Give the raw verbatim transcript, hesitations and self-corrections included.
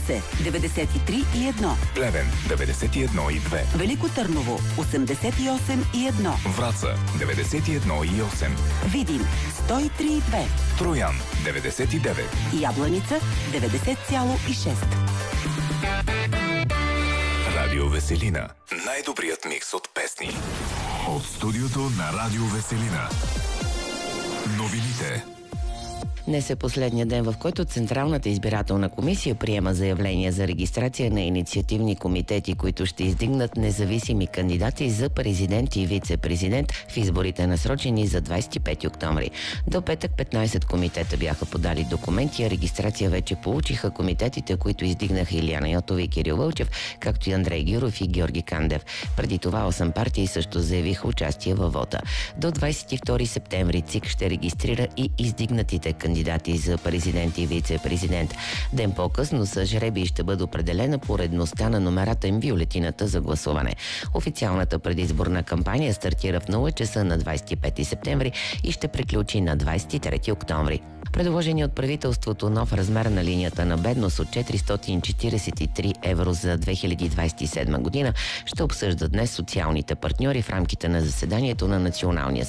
деветдесет и три и едно. Плевен деветдесет и едно и две. Велико Търново осемдесет и осем и едно. Враца деветдесет и едно и осем. Видин сто и три и две. Троян деветдесет и девет. Ябланица деветдесет цяло и шест. Радио Веселина. Най-добрият микс от песни. От студиото на Радио Веселина. Новините. Днес е последния ден, в който Централната избирателна комисия приема заявления за регистрация на инициативни комитети, които ще издигнат независими кандидати за президент и вице-президент в изборите, насрочени за двадесет и пети октомври. До петък петнадесет комитета бяха подали документи, а регистрация вече получиха комитетите, които издигнаха Илияна Йотова и Кирил Вълчев, както и Андрей Гюров и Георги Кандев. Преди това осем партии също заявиха участие във вота. До двадесет и втори септември ЦИК ще регистрира и издигнатите кандидати за президент и вице-президент. Ден по-късно с жребий ще бъде определена поредността на номерата им бюлетината за гласуване. Официалната предизборна кампания стартира в нула часа на двадесет и пети септември и ще приключи на двадесет и трети октомври. Предложение от правителството нов размер на линията на бедност от четиристотин четиридесет и три евро за две хиляди двадесет и седма година ще обсъждат днес социалните партньори в рамките на заседанието на Националния